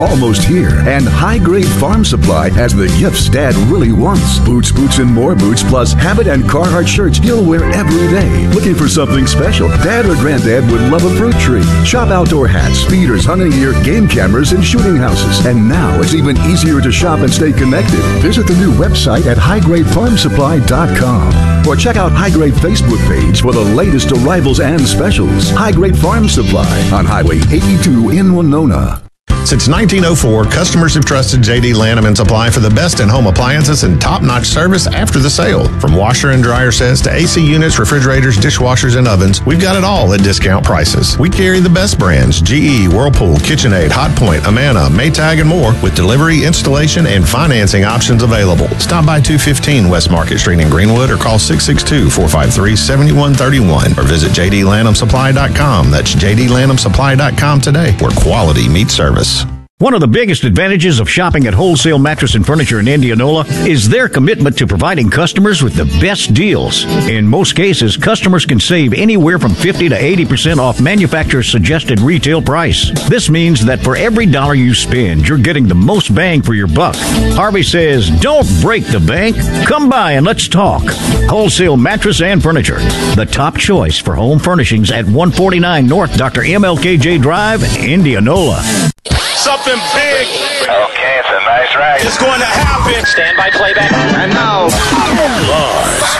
Almost here, and High Grade Farm Supply has the gifts Dad really wants. Boots, boots, and more boots, plus Habit and Carhartt shirts he'll wear every day. Looking for something special? Dad or Granddad would love a fruit tree. Shop outdoor hats, speeders, hunting gear, game cameras, and shooting houses. And now it's even easier to shop and stay connected. Visit the new website at highgradefarmsupply.com or check out High Grade Facebook page for the latest arrivals and specials. High Grade Farm Supply on Highway 82 in Winona. Since 1904, customers have trusted J.D. Lanham & Supply for the best in-home appliances and top-notch service after the sale. From washer and dryer sets to AC units, refrigerators, dishwashers, and ovens, we've got it all at discount prices. We carry the best brands, GE, Whirlpool, KitchenAid, Hotpoint, Amana, Maytag, and more, with delivery, installation, and financing options available. Stop by 215 West Market Street in Greenwood or call 662-453-7131 or visit jdlanhamsupply.com. That's jdlanhamsupply.com today, where quality meets service. One of the biggest advantages of shopping at Wholesale Mattress and Furniture in Indianola is their commitment to providing customers with the best deals. In most cases, customers can save anywhere from 50 to 80% off manufacturer's suggested retail price. This means that for every dollar you spend, you're getting the most bang for your buck. Harvey says, don't break the bank. Come by and let's talk. Wholesale Mattress and Furniture, the top choice for home furnishings at 149 North Dr. MLKJ Drive, Indianola. Something big. Okay, it's a nice ride. It's going to happen. Stand by playback. And now, Lars.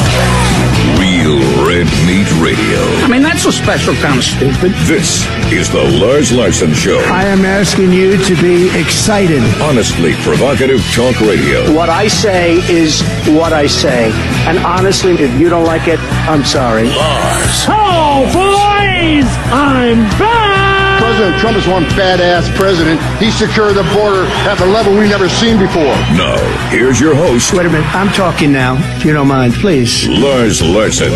Real Red Meat Radio. I mean, that's a special kind of stupid. This is the Lars Larson Show. I am asking you to be excited. Honestly provocative talk radio. What I say is what I say. And honestly, if you don't like it, I'm sorry. Lars. Oh, boys! I'm back! President Trump is one fat-ass president. He secured the border at a level we've never seen before. Now, here's your host. Wait a minute. I'm talking now, if you don't mind, please. Lars Larson.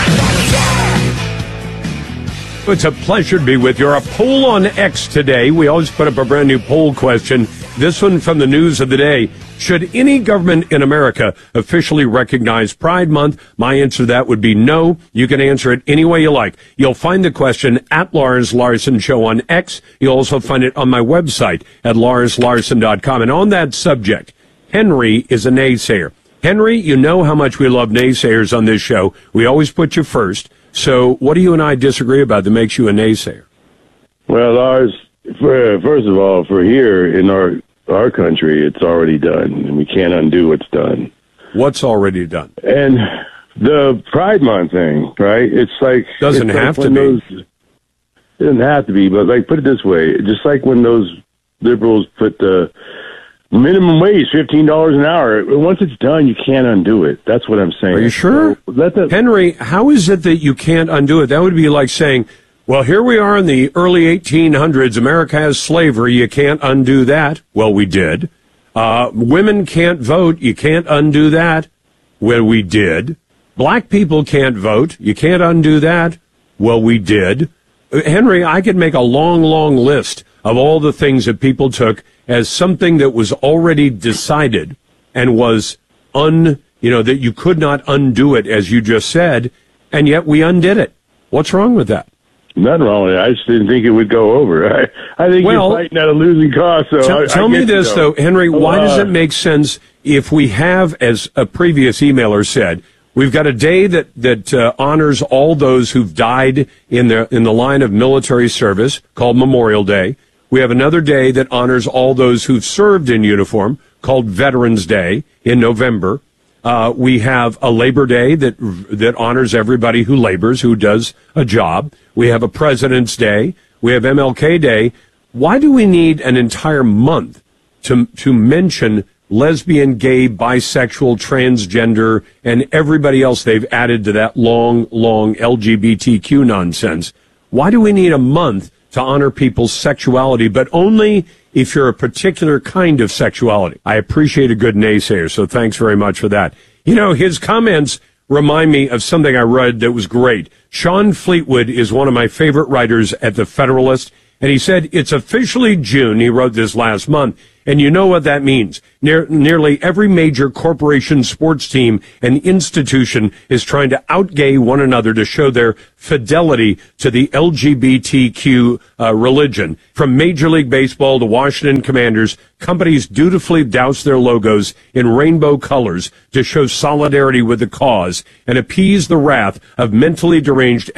It's a pleasure to be with you. Our poll on X today. We always put up a brand new poll question. This one from the news of the day. Should any government in America officially recognize Pride Month? My answer to that would be no. You can answer it any way you like. You'll find the question at Lars Larson Show on X. You'll also find it on my website at larslarson.com. And on that subject, Henry is a naysayer. Henry, you know how much we love naysayers on this show. We always put you first. So what do you and I disagree about that makes you a naysayer? Well, Lars, first of all, for here in our country, it's already done, and we can't undo what's done. What's already done? And the Pride Month thing, right? It's like... Doesn't have to be. It doesn't have to be, but like, put it this way. Just like when those liberals put the minimum wage, $15 an hour, once it's done, you can't undo it. That's what I'm saying. Are you sure? So Henry, how is it that you can't undo it? That would be like saying... Well, here we are in the early 1800s. America has slavery. You can't undo that. Well, we did. Women can't vote. You can't undo that. Well, we did. Black people can't vote. You can't undo that. Well, we did. Henry, I could make a long, long list of all the things that people took as something that was already decided and was that you could not undo it, as you just said, and yet we undid it. What's wrong with that? Nothing wrong with it. I just didn't think it would go over. I think you're fighting at a losing cause. So tell me this, though, Henry. Why does it make sense if we have, as a previous emailer said, we've got a day that honors all those who've died in the line of military service, called Memorial Day. We have another day that honors all those who've served in uniform, called Veterans Day, in November. We have a Labor Day that honors everybody who labors, who does a job. We have a President's Day. We have MLK Day. Why do we need an entire month to mention lesbian, gay, bisexual, transgender, and everybody else they've added to that long, long LGBTQ nonsense? Why do we need a month to honor people's sexuality, but only if you're a particular kind of sexuality? I appreciate a good naysayer, so thanks very much for that. You know, his comments remind me of something I read that was great. Sean Fleetwood is one of my favorite writers at The Federalist, and he said, it's officially June. He wrote this last month, And you know what that means. Nearly every major corporation, sports team, and institution is trying to outgay one another to show their fidelity to the LGBTQ religion. From Major League Baseball to Washington Commanders, companies dutifully douse their logos in rainbow colors to show solidarity with the cause and appease the wrath of mentally deranged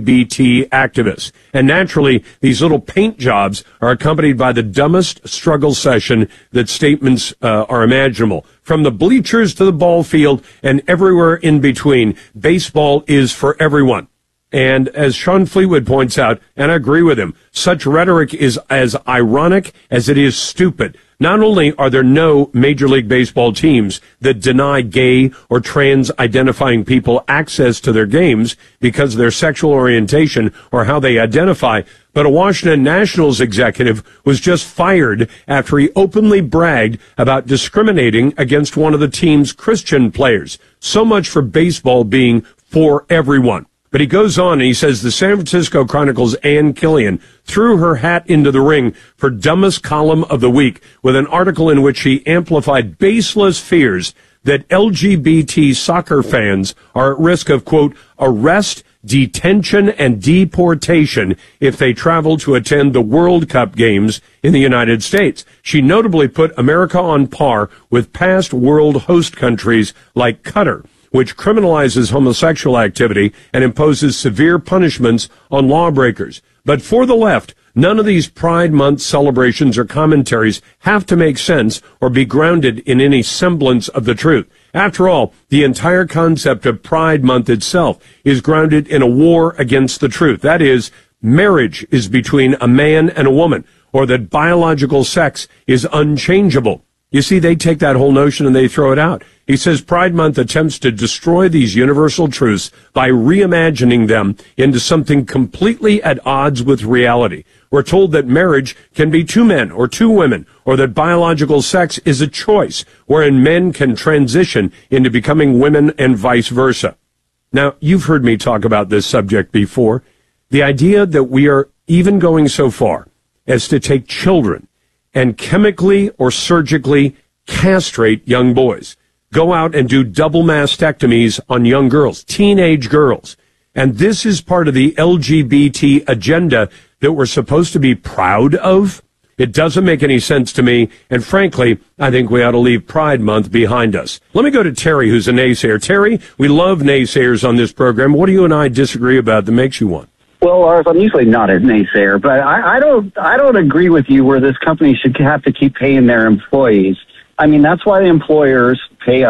LGBT activists. And naturally, these little paint jobs are accompanied by the dumbest struggle session that statements are imaginable. From the bleachers to the ball field and everywhere in between, baseball is for everyone. And as Sean Fleetwood points out, and I agree with him, such rhetoric is as ironic as it is stupid. Not only are there no Major League Baseball teams that deny gay or trans-identifying people access to their games because of their sexual orientation or how they identify, but a Washington Nationals executive was just fired after he openly bragged about discriminating against one of the team's Christian players. So much for baseball being for everyone. But he goes on and he says the San Francisco Chronicle's Ann Killian threw her hat into the ring for dumbest column of the week with an article in which she amplified baseless fears that LGBT soccer fans are at risk of, quote, arrest, detention, and deportation if they travel to attend the World Cup games in the United States. She notably put America on par with past world host countries like Qatar, which criminalizes homosexual activity and imposes severe punishments on lawbreakers. But for the left, none of these Pride Month celebrations or commentaries have to make sense or be grounded in any semblance of the truth. After all, the entire concept of Pride Month itself is grounded in a war against the truth. That is, marriage is between a man and a woman, or that biological sex is unchangeable. You see, they take that whole notion and they throw it out. He says Pride Month attempts to destroy these universal truths by reimagining them into something completely at odds with reality. We're told that marriage can be two men or two women, or that biological sex is a choice, wherein men can transition into becoming women and vice versa. Now, you've heard me talk about this subject before. The idea that we are even going so far as to take children and chemically or surgically castrate young boys, go out and do double mastectomies on young girls, teenage girls. And this is part of the LGBT agenda that we're supposed to be proud of. It doesn't make any sense to me. And frankly, I think we ought to leave Pride Month behind us. Let me go to Terry, who's a naysayer. Terry, we love naysayers on this program. What do you and I disagree about that makes you one? Well, Lars, I'm usually not a naysayer, but I don't agree with you where this company should have to keep paying their employees. I mean, that's why the employers pay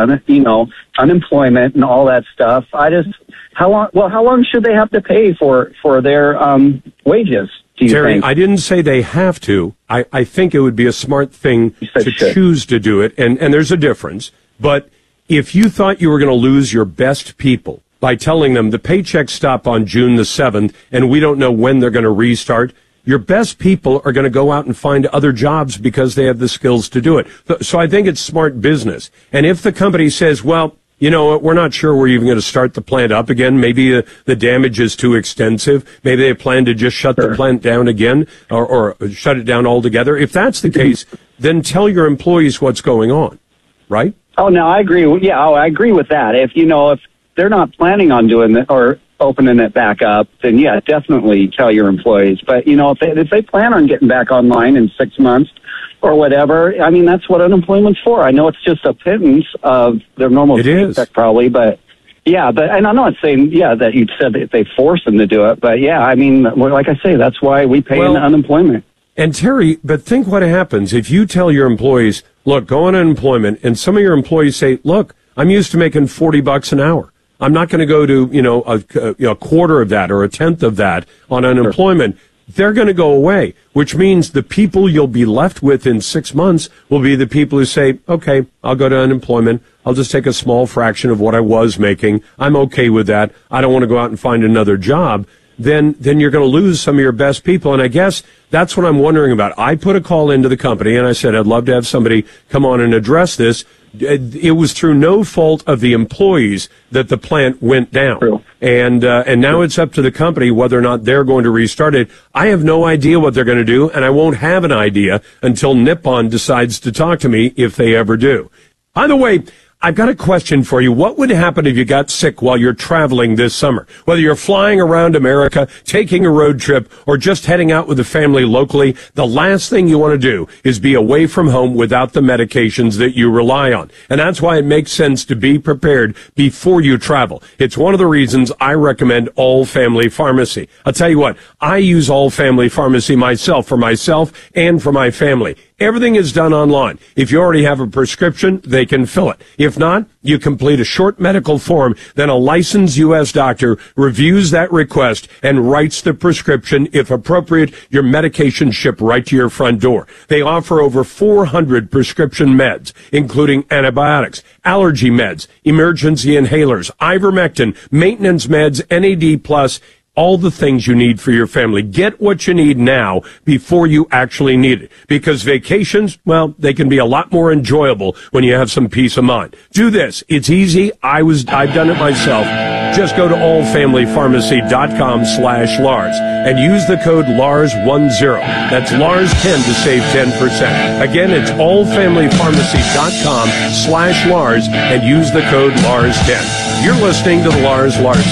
unemployment and all that stuff. How long should they have to pay for their wages? Do you Terry, think? I didn't say they have to. I think it would be a smart thing to choose to do it, and there's a difference. But if you thought you were going to lose your best people by telling them the paychecks stop on June the 7th and we don't know when they're going to restart, your best people are going to go out and find other jobs because they have the skills to do it. So I think it's smart business. And if the company says, well, you know what, we're not sure we're even going to start the plant up again. Maybe the damage is too extensive. Maybe they plan to just shut the plant down again or shut it down altogether. If that's the case, then tell your employees what's going on, right? Oh, no, I agree. I agree with that. If they're not planning on doing it or opening it back up, then yeah, definitely tell your employees. But if they plan on getting back online in 6 months or whatever, I mean, that's what unemployment's for. I know it's just a pittance of their normal paycheck probably, but yeah, and I'm not saying that you said that they force them to do it, but yeah, I mean, like I say, that's why we pay unemployment. And Terry, but think what happens if you tell your employees, look, go on unemployment, and some of your employees say, look, I'm used to making $40 an hour. I'm not going to go to, a quarter of that or a tenth of that on unemployment. Sure. They're going to go away, which means the people you'll be left with in 6 months will be the people who say, okay, I'll go to unemployment. I'll just take a small fraction of what I was making. I'm okay with that. I don't want to go out and find another job. Then you're going to lose some of your best people. And I guess that's what I'm wondering about. I put a call into the company and I said, I'd love to have somebody come on and address this. it was through no fault of the employees that the plant went down. True. And now it's up to the company whether or not they're going to restart it. I have no idea what they're going to do, and I won't have an idea until Nippon decides to talk to me, if they ever do. By the way, I've got a question for you. What would happen if you got sick while you're traveling this summer? Whether you're flying around America, taking a road trip, or just heading out with the family locally, the last thing you want to do is be away from home without the medications that you rely on. And that's why it makes sense to be prepared before you travel. It's one of the reasons I recommend All Family Pharmacy. I'll tell you what, I use All Family Pharmacy myself, for myself and for my family. Everything is done online. If you already have a prescription, they can fill it. If not, you complete a short medical form, then a licensed U.S. doctor reviews that request and writes the prescription. If appropriate, your medication shipped right to your front door. They offer over 400 prescription meds, including antibiotics, allergy meds, emergency inhalers, ivermectin, maintenance meds, NAD+, all the things you need for your family. Get what you need now before you actually need it. Because vacations, well, they can be a lot more enjoyable when you have some peace of mind. Do this. It's easy. I've done it myself. Just go to allfamilypharmacy.com/Lars and use the code LARS10. That's LARS10 to save 10%. Again, it's allfamilypharmacy.com/Lars and use the code LARS10. You're listening to the Lars Larson